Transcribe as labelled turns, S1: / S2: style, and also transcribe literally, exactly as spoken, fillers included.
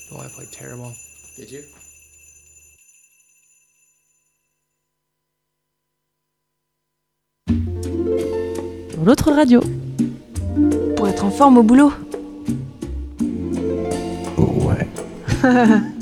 S1: Oh, I played terrible.
S2: Did you?
S3: Dans l'autre radio.
S4: Pour être en forme au boulot.
S1: Ouais.